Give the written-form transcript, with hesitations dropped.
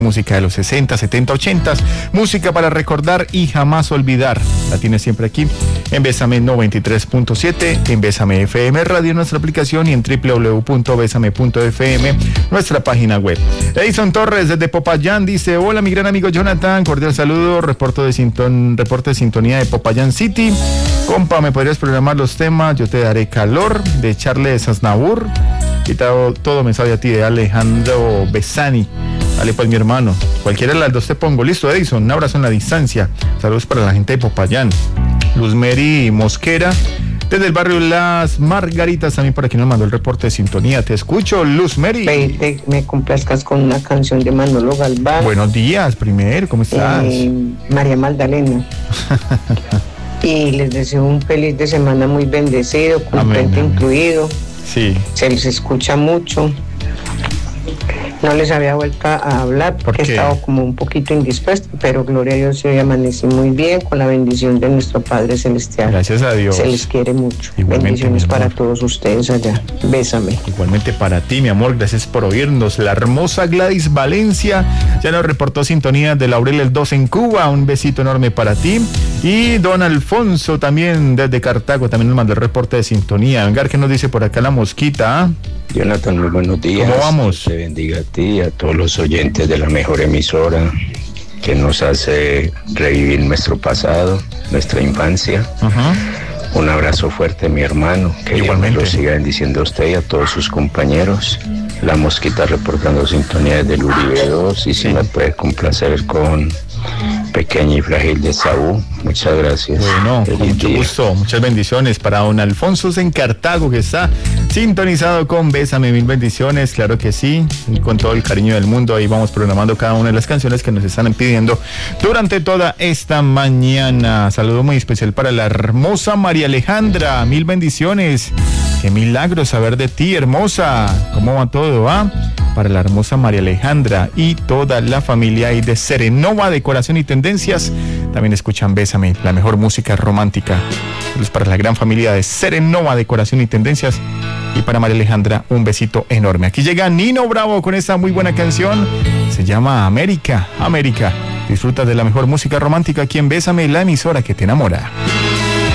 Música de los 60, 70, 80, música para recordar y jamás olvidar. La tienes siempre aquí en Bésame 93.7, en Bésame FM Radio, nuestra aplicación, y en www.besame.fm, nuestra página web. Edison Torres desde Popayán dice: hola mi gran amigo Jonathan, cordial saludo, reporte de sintonía de Popayán City. Compa, ¿me podrías programar los temas? Yo te daré calor, de Charles Aznavour, y todo me sabe a ti, de Alejandro Besani. Dale pues mi hermano, cualquiera de las dos te pongo. Listo, Edison, un abrazo en la distancia. Saludos para la gente de Popayán. Luzmeri Mosquera desde el barrio Las Margaritas, también por aquí nos mandó el reporte de sintonía. Te escucho, Luzmeri. Me complazcas con una canción de Manolo Galván. Buenos días, primero, ¿cómo estás? María Magdalena. Y les deseo un feliz de semana muy bendecido, con puente incluido. Sí. Se les escucha mucho. No les había vuelto a hablar porque he estado como un poquito indispuesto, pero gloria a Dios, hoy amanecí muy bien con la bendición de nuestro Padre Celestial. Gracias a Dios. Se les quiere mucho. Igualmente, bendiciones para todos ustedes allá. Bésame. Igualmente para ti, mi amor, gracias por oírnos. La hermosa Gladys Valencia ya nos reportó sintonía de Laurel el 2 en Cuba. Un besito enorme para ti. Y don Alfonso también desde Cartago también nos mandó el reporte de sintonía. Venga, ¿qué nos dice por acá la mosquita? Jonathan, muy buenos días. ¿Cómo vamos? Te bendiga a ti y a todos los oyentes de la mejor emisora que nos hace revivir nuestro pasado, nuestra infancia. Un abrazo fuerte, mi hermano, que igualmente Dios lo siga bendiciendo a usted y a todos sus compañeros. La mosquita reportando sintonía desde el Uribe 2, y si me puede complacer con Pequeña y Frágil de Saúl. Muchas gracias. Bueno, con mucho gusto. Muchas bendiciones para don Alfonso en Cartago, que está sintonizado con Bésame. Mil bendiciones, claro que sí, y con todo el cariño del mundo. Ahí vamos programando cada una de las canciones que nos están pidiendo durante toda esta mañana. Saludo muy especial para la hermosa María Alejandra. Mil bendiciones. Qué milagro saber de ti, hermosa. ¿Cómo va todo, Para la hermosa María Alejandra y toda la familia ahí de Serenova Decoración y Tendencias. También escuchan Bésame, la mejor música romántica. Saludos para la gran familia de Serenova Decoración y Tendencias. Y para María Alejandra, un besito enorme. Aquí llega Nino Bravo con esta muy buena canción. Se llama América. América. Disfruta de la mejor música romántica aquí en Bésame, la emisora que te enamora.